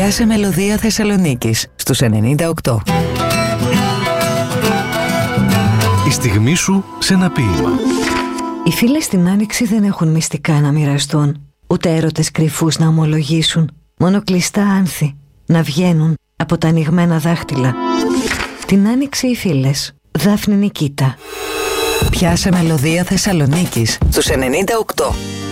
Πιάσε μελωδία Θεσσαλονίκης στους 98. Η στιγμή σου σε ένα ποίημα. Οι φίλες στην Άνοιξη δεν έχουν μυστικά να μοιραστούν, ούτε έρωτες κρυφούς να ομολογήσουν, μόνο κλειστά άνθη να βγαίνουν από τα ανοιγμένα δάχτυλα. Την Άνοιξη οι φίλες. Δάφνη Νικήτα. Πιάσε μελωδία Θεσσαλονίκης στους 98.